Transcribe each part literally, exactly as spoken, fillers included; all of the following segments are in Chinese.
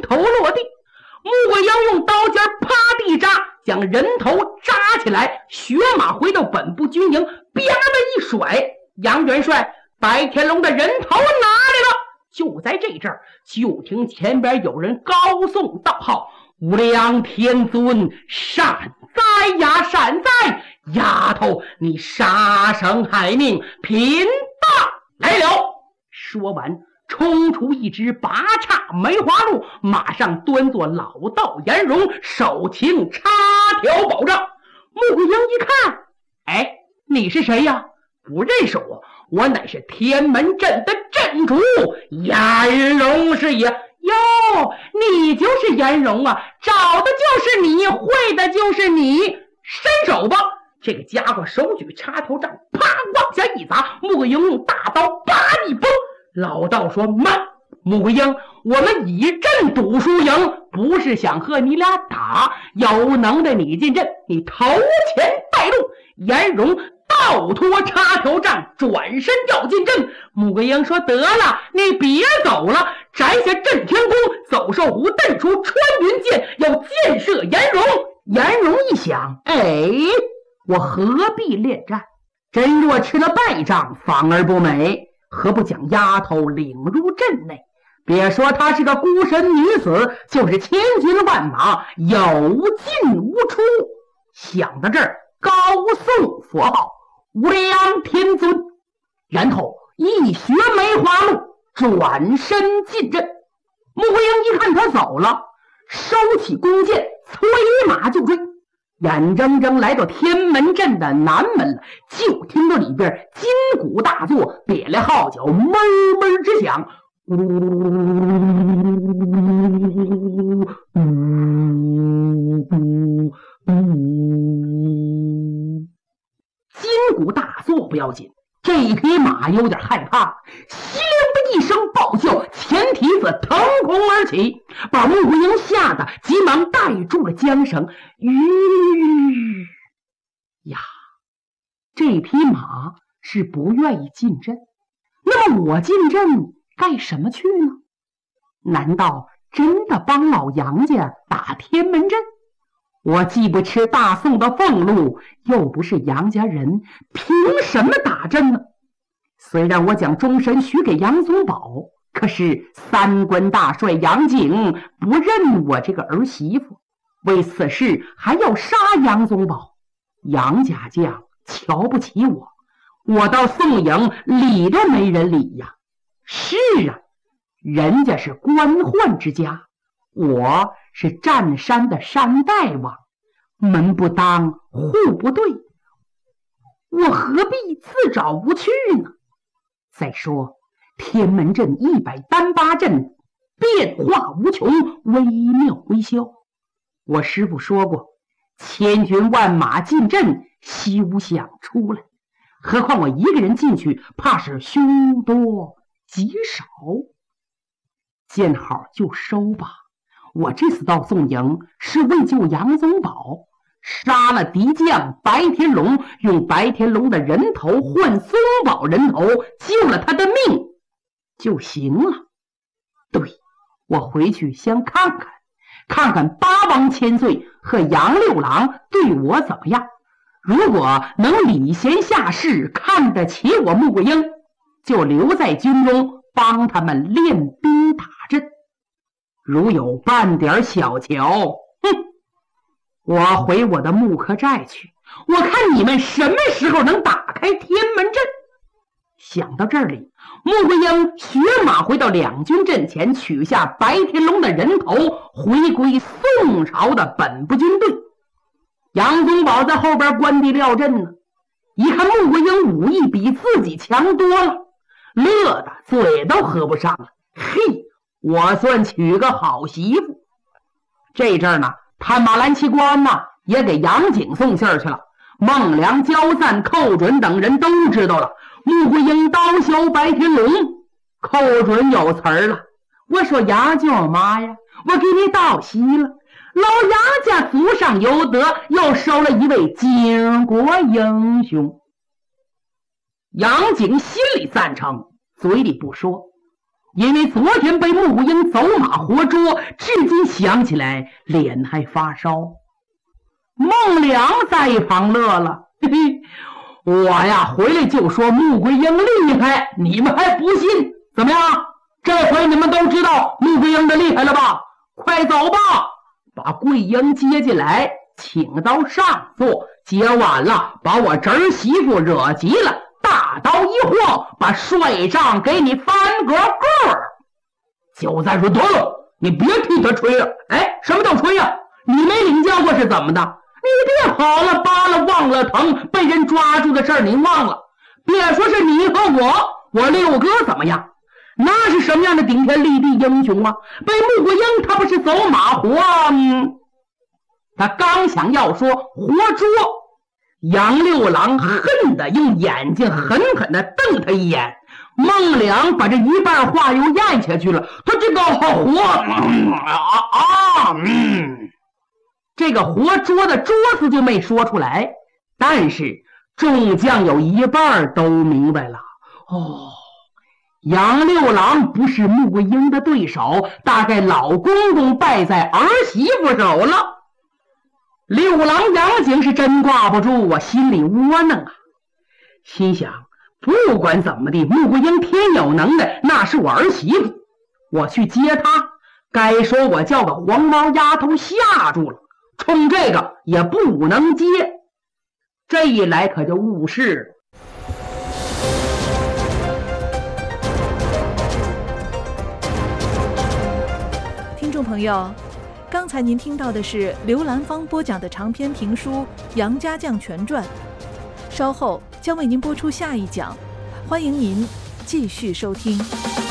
头落地。穆桂英用刀尖啪地扎，将人头扎起来，血马回到本部军营，啪的一甩，杨元帅白天龙的人头拿来了。就在这阵儿，就听前边有人高颂道号：无量天尊，善哉呀，善哉！丫头，你杀生害命，贫大来了！说完，冲出一只拔叉梅花鹿，马上端坐老道颜容，手擎插条宝杖。穆桂英一看，哎，你是谁呀？不认识我，我乃是天门镇的镇主颜容是也。哟，你就是颜容啊，找的就是你，会的就是你，伸手吧！这个家伙手举插头杖，啪往下一砸，穆桂英用大刀啪一崩。老道说：慢，穆桂英，我们以阵赌输赢，不是想和你俩打，有能耐你进阵，你头前带路。颜容倒脱插条杖，转身要进阵。穆桂英说：得了，你别走了，摘下震天弓，走兽弧，蹬出穿云箭，要箭射颜容。颜容一想，哎，我何必恋战？真若吃了败仗，反而不美。何不将丫头领入阵内？别说她是个孤身女子，就是千军万马，有进无出。想到这儿，高颂佛号无量天尊，然后一学梅花鹿，转身进阵。穆桂英一看他走了，收起弓箭，催马就追。眼睁睁来到天门阵的南门了，就听到里边金鼓大作，瘪来号角闷闷直响。呜呜呜呜！金鼓大作不要紧，这匹马有点害怕，稀灵的一声暴叫，前蹄子腾空而起，把穆桂英吓得急忙带住了缰绳。吁呀，这匹马是不愿意进阵，那么我进阵干什么去呢？难道真的帮老杨家打天门阵？我既不吃大宋的俸禄，又不是杨家人，凭什么打阵呢？虽然我将终身许给杨宗保，可是三关大帅杨景不认我这个儿媳妇，为此事还要杀杨宗保。杨家将瞧不起我，我到宋营理都没人理呀。是啊，人家是官宦之家，我是占山的山大王，门不当户不对，我何必自找无趣呢？再说天门阵一百单八阵，变化无穷，微妙微消。我师父说过，千军万马进阵，休想出来。何况我一个人进去，怕是凶多吉少。见好就收吧，我这次到宋营是为救杨宗保，杀了敌将白天龙，用白天龙的人头换宗保人头，救了他的命就行了。对，我回去先看看，看看八王千岁和杨六郎对我怎么样。如果能礼贤下士，看得起我穆桂英，就留在军中帮他们练兵打阵。如有半点小瞧，哼，我回我的木刻寨去，我看你们什么时候能打开天门阵。想到这里，穆桂英学马回到两军阵前，取下白天龙的人头，回归宋朝的本部军队。杨宗保在后边关地料阵呢，一看穆桂英武艺比自己强多了，乐得嘴都合不上了。嘿，我算娶个好媳妇。这阵呢，探马兰奇关呢也给杨景送信儿去了，孟良、焦赞、寇准等人都知道了。穆桂英刀削白天龙，寇准有词儿了。我说杨舅妈呀，我给你道喜了，老杨家祖上有德，又收了一位巾帼英雄。杨景心里赞成，嘴里不说。 因为昨天被穆桂英走马活捉，至今想起来脸还发烧。孟良在一旁乐了，嘿嘿，我呀回来就说穆桂英厉害，你们还不信？怎么样？这回你们都知道穆桂英的厉害了吧？快走吧，把桂英接进来，请到上座。接完了，把我侄儿媳妇惹急了，大刀一晃，把帅帐给你翻个个儿。就在说得了，你别替他吹了。哎，什么叫吹呀？你没领教过是怎么的？你别跑了扒了忘了疼，被人抓住的事儿你忘了。别说是你和我，我六哥怎么样？那是什么样的顶天立地英雄啊？被穆桂英他不是走马活、嗯、他刚想要说活捉，杨六郎恨得用眼睛狠狠地瞪他一眼。孟良把这一半话又咽下去了，他这个活、嗯、啊啊嗯这个活捉的捉字就没说出来，但是众将有一半都明白了。哦，杨六郎不是穆桂英的对手，大概老公公败在儿媳妇手了。六郎杨景是真挂不住，我心里窝囊啊，心想不管怎么的，穆桂英天有能耐，那是我儿媳妇，我去接她，该说我叫个黄毛丫头吓住了，冲这个也不能接，这一来可就误事了。 听众朋友，刚才您听到的是刘兰芳播讲的长篇评书《杨家将全传》，稍后将为您播出下一讲，欢迎您继续收听。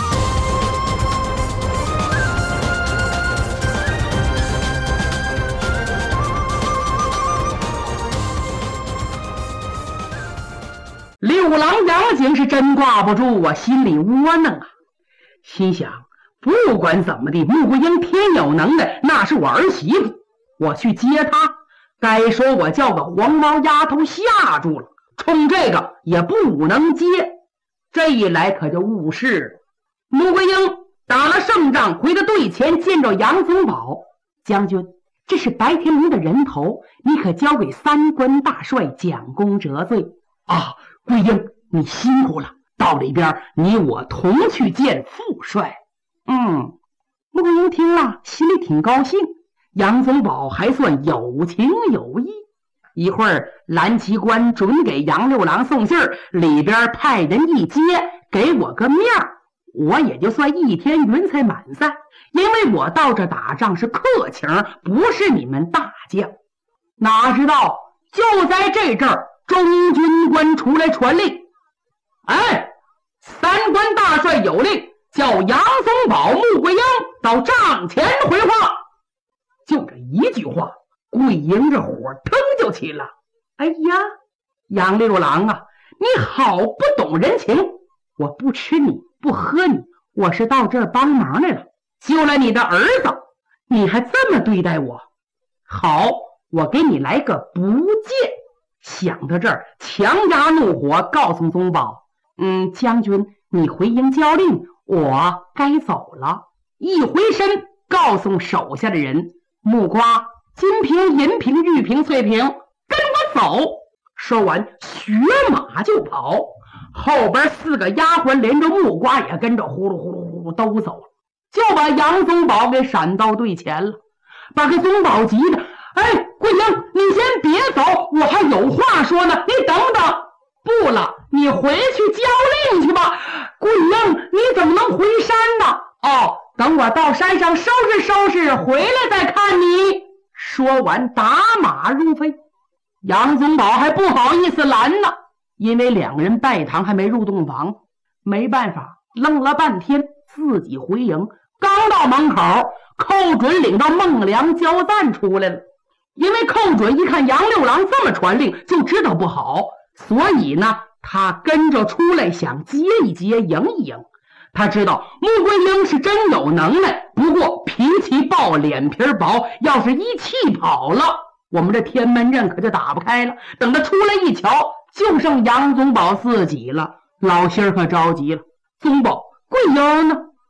六郎杨景是真挂不住，我心里窝囊啊，心想不管怎么的，穆桂英天有能耐，那是我儿媳妇，我去接她，该说我叫个黄毛丫头吓住了，冲这个也不能接，这一来可就误事了。穆桂英打了胜仗，回到队前见着杨宗保，将军，这是白天明的人头，你可交给三关大帅蒋公折罪啊。桂英，你辛苦了，到里边你我同去见副帅。嗯，穆桂英听了心里挺高兴，杨宗保还算有情有义。一会儿蓝旗官准给杨六郎送信儿，里边派人一接，给我个面儿，我也就算一天云彩满载，因为我到这打仗是客情，不是你们大将。哪知道就在这阵儿，中军官出来传令，哎，三关大帅有令，叫杨宗保、穆桂英到帐前回话。就这一句话，桂英这火腾就起了。哎呀，杨六郎啊，你好不懂人情，我不吃你不喝你，我是到这儿帮忙来了，救了你的儿子，你还这么对待我？好，我给你来个不见。想到这儿，强压怒火，告诉宗保，嗯，将军你回营交令，我该走了。一回身告诉手下的人，木瓜、金瓶、银瓶、玉瓶、翠瓶，跟我走。说完学马就跑，后边四个丫鬟连着木瓜也跟着呼噜呼噜呼噜都走了，就把杨宗保给闪到队前了。把个宗保急的，哎，桂英，你先别走，我还有话说呢，你等等。不了，你回去交令去吧。桂英，你怎么能回山呢？哦，等我到山上收拾收拾，回来再看你。说完打马入飞。杨宗保还不好意思拦呢，因为两个人拜堂还没入洞房，没办法，愣了半天，自己回营。刚到门口，寇准领到孟良交赞出来了。因为寇准一看杨六郎这么传令，就知道不好，所以呢，他跟着出来想接一接，迎一迎。他知道穆桂英是真有能耐，不过脾气暴，脸皮薄，要是一气跑了，我们这天门阵可就打不开了。等他出来一瞧，就剩杨宗保自己了，老心儿可着急了。宗保，桂英呢？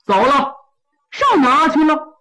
走了，上哪去了？